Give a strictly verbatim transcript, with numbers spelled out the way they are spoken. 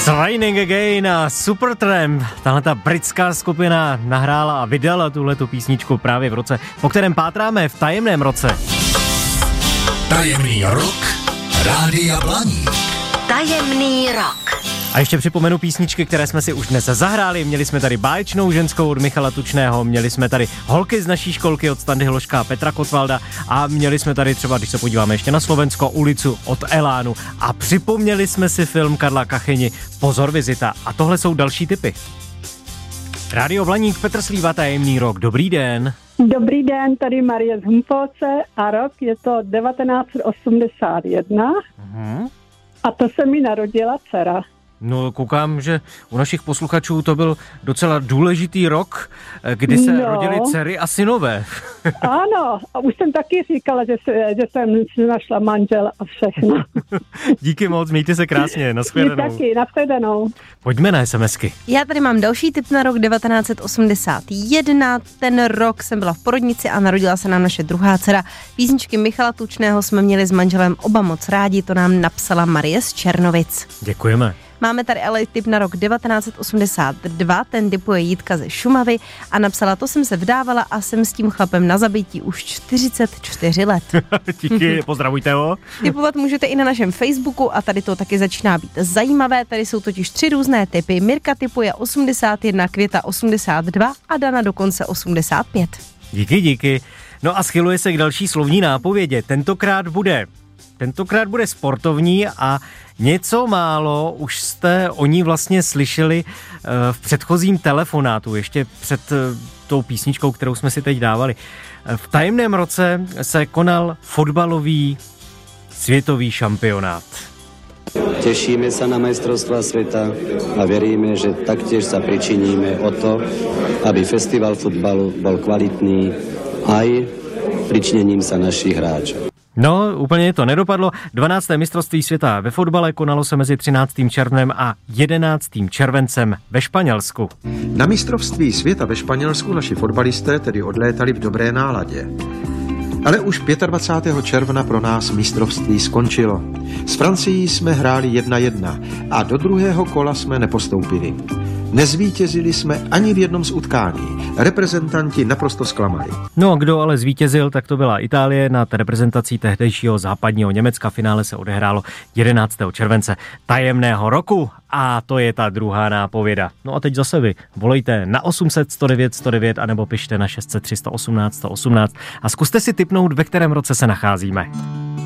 Raining Again a Supertramp. Tahle ta britská skupina nahrála a vydala tuhletu písničku právě v roce, po kterém pátráme v tajemném roce. Tajemný rok Rádia Blaník. Tajemný rok. A ještě připomenu písničky, které jsme si už dnes zahráli. Měli jsme tady Báječnou ženskou od Michala Tučného, měli jsme tady Holky z naší školky od Standy Hloška a Petra Kotvalda a měli jsme tady třeba, když se podíváme ještě na Slovensko, Ulicu od Elánu a připomněli jsme si film Karla Kachyni Pozor vizita a tohle jsou další tipy. Rádio Blaník, Petr Slíva, tajemný rok. Dobrý den. Dobrý den, tady Marie z Humpolce a rok je to devatenáct osmdesát jedna Mhm. a to se mi narodila dcera. No, koukám, že u našich posluchačů to byl docela důležitý rok, kdy se no. rodili dcery a synové. Ano, a už jsem taky říkala, že, se, že jsem si našla manžel a všechno. Díky moc, mějte se krásně, Vy nashledanou. taky, nashledanou. Pojďme na SMSky. Já tady mám další tip na rok devatenáct osmdesát jedna. Ten rok jsem byla v porodnici a narodila se nám naše druhá dcera. Písničky Michala Tučného jsme měli s manželem oba moc rádi, to nám napsala Marie z Černovic. Děkujeme. Máme tady ale tip na rok devatenáct osmdesát dva, ten tipuje Jitka ze Šumavy a napsala, to jsem se vdávala a jsem s tím chlapem na zabití už čtyřicet čtyři let. Díky, pozdravujte ho. Tipovat můžete i na našem Facebooku a tady to taky začíná být zajímavé, tady jsou totiž tři různé tipy. Mirka tipuje osmdesát jedna, Květa osmdesát dva a Dana dokonce osmdesát pět. Díky, díky. No a schyluje se k další slovní nápovědě. Tentokrát bude, tentokrát bude sportovní a něco málo už jste o ní vlastně slyšeli uh, v předchozím telefonátu, ještě před uh, tou písničkou, kterou jsme si teď dávali. Uh, v tajemném roce se konal fotbalový světový šampionát. Tešíme sa na majstrovstvá sveta a veríme, že taktiež sa pričiníme o to, aby festival futbalu bol kvalitný aj pričinením sa našich hráčov. No, úplně to nedopadlo. dvanácté mistrovství světa ve fotbale konalo se mezi třináctým červnem a jedenáctým červencem ve Španělsku. Na mistrovství světa ve Španělsku naši fotbalisté tedy odlétali v dobré náladě. Ale už dvacátého pátého června pro nás mistrovství skončilo. S Francií jsme hráli jedna jedna a do druhého kola jsme nepostoupili. Nezvítězili jsme ani v jednom z utkání. Reprezentanti naprosto zklamali. No a kdo ale zvítězil, tak to byla Itálie. Nad reprezentací tehdejšího západního Německa finále se odehrálo jedenáctého července tajemného roku. A to je ta druhá nápověda. No a teď zase vy. Volejte na osm set sto devět sto devět anebo pište na šest set tři sto osmnáct sto osmnáct a zkuste si tipnout, ve kterém roce se nacházíme.